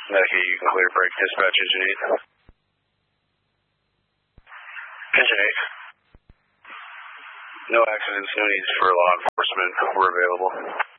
Okay, you can clear break. Dispatch Engine 8. Engine 8. No accidents, no needs for law enforcement. We're available.